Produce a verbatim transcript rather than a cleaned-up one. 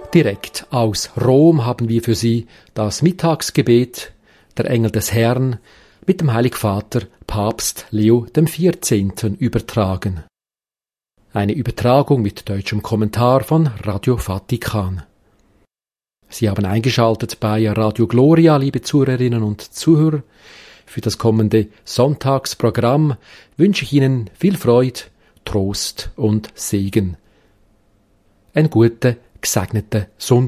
Direkt aus Rom haben wir für Sie das Mittagsgebet der Engel des Herrn mit dem Heiligvater Papst Leo dem vierzehnten übertragen. Eine Übertragung mit deutschem Kommentar von Radio Vatikan. Sie haben eingeschaltet bei Radio Gloria, liebe Zuhörerinnen und Zuhörer. Für das kommende Sonntagsprogramm wünsche ich Ihnen viel Freude, Trost und Segen. Ein guter, gesegneter Sonntag.